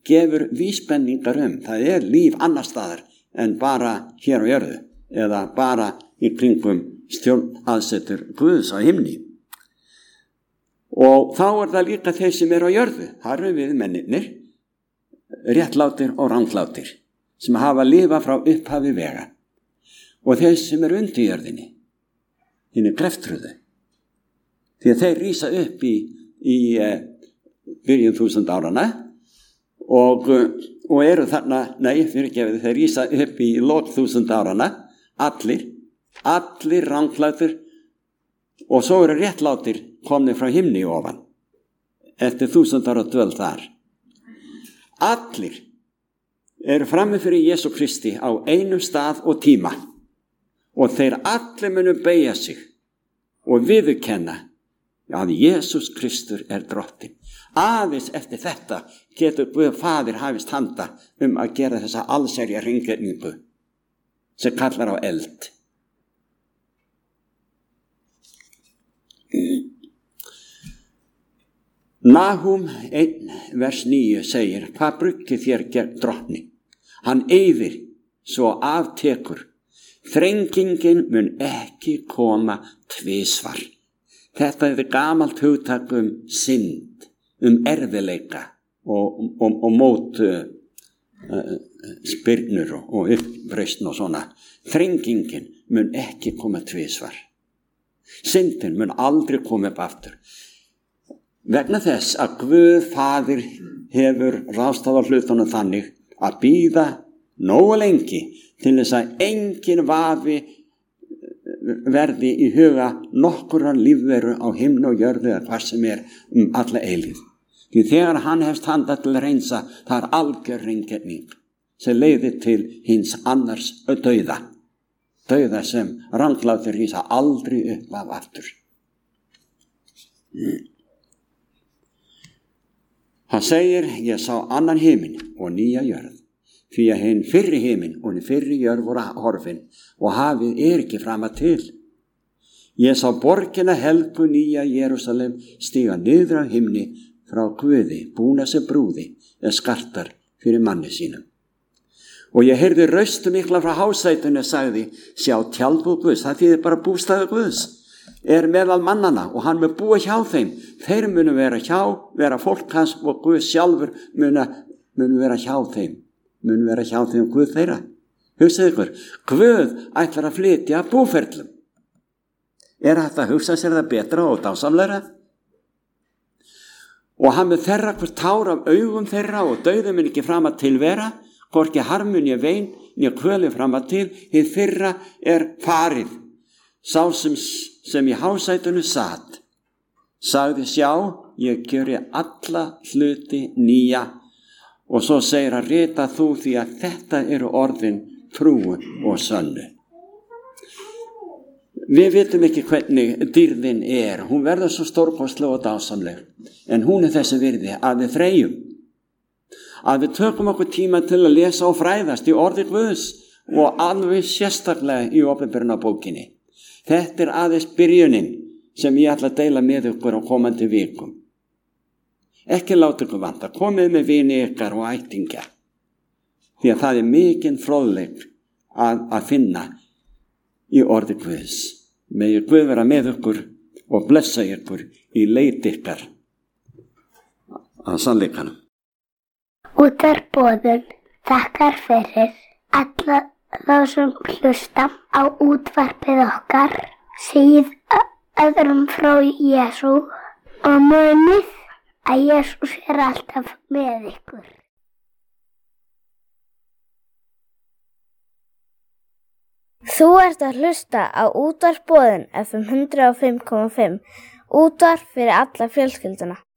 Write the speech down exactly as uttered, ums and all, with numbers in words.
gefur vísbendingar um. Það er líf annar staðar en bara hér á jörðu eða bara í kringum stjórnaðsetur Guðs á himni. Og þá er það líka þeir sem eru á jörðu. Þar eru við mennirnir, réttlátir og ranglátir, sem hafa lifað frá upphafi vega. Og þeir sem eru undir jörðinni, hinni greftruðu. Því að þeir rísa upp í, í eh, byrjun þúsund árana og, og eru þarna, nei, fyrirgefið, þeir rísa upp í lok þúsund árana, allir, allir ranglátir og svo eru réttlátir komnir frá himni ofan, eftir þúsund ára dvöl þar. Allir eru frammi fyrir Jesú Kristi á einum stað og tíma og þeir allir munu beygja sig og viðurkenna að Jesús Kristur er drottinn. Aðeins eftir þetta getur Guð Faðir hafist handa um að gera þessa allsherja hreingerningu sem kallar á eld. Nahum einn vers níu segir: hvað bruggið þér gegn drottni? Hann eyðir svo aftekur. Þrengingin mun ekki koma tvisvar. Þetta er gamalt hugtak um synd, um erfiðleika og, og, og mót uh, spyrnur og, og uppreisn og svona. Þrengingin mun ekki koma tvisvar. Syndin mun aldrei koma upp aftur. Vegna þess að Guð Faðir hefur ráðstafað hlutunum þannig að bíða nógu lengi til þess að engin vafi verði í huga nokkurrar lífveru á himni og jörðu eða hvað sem er um alla eilíð. Því þegar hann hefst handa til að reynsa, það er algjör hreingerning sem leiðir til hins annars dauða. Dauða sem ranglátir rísa aldrei upp af aftur. Hann segir: ég sá annan himinn og nýja jörð, því að hinn fyrri himinn og hinn fyrri jörð voru horfin og hafið er ekki frama til. Ég sá borgina helgu nýja Jerúsalem stíga niður af himni frá Guði, búna sem brúði eða skartar fyrir manni sínum. Og ég heyrði raustu mikla frá hásætinu sagði: sjá, tjaldbúð Guðs, það þýðir bara bústaður Guðs, er meðal mannana og hann mun búa hjá þeim. Þeir munu vera hjá, vera fólk hans og Guð sjálfur munu, munu vera hjá þeim. Munu vera hjá þeim Guð þeirra. Hugsið ykkur, Guð ætlar að flytja búferlum. Er þetta að hugsa sér það betra og dásamlegra? Og hann mun þerra hvert tár af augum þeirra og dauðum mun ekki fram að tilvera, hvorki harmun ég vein, né kvöli fram að til, hið fyrra er farið. Sá sem, sem í hásætunu sat, sagði: sjá, ég gjöri alla hluti nýja. Og svo segir hann: rita þú, því að þetta eru orðin trúu og sönnu. Við vitum ekki hvernig dýrðin er, hún verður svo stórkostleg og dásamleg, en hún er þessi virði að við þreyjum, að við tökum okkur tíma til að lesa og fræðast í orði Guðs og alveg sérstaklega í opinberuna bókinni. Þetta er aðeins byrjunin sem ég ætla að deila með ykkur á komandi vikum. Ekki láta ykkur vanta, komið með vini ykkar og ættingja, því að það er mikinn fróðleik að, að finna í orði Guðs. Megi Guð vera með ykkur og blessa ykkur í leit ykkar að sannleikanum. Útvarpsboðun þakkar fyrir alla þá sem hlusta á útvarpið okkar, segið öðrum frá Jesú og munið að Jesús er alltaf með ykkur. Þú ert að hlusta á útvarpsboðun F M hundrað og fimm komma fimm, útvarp fyrir alla fjölskylduna.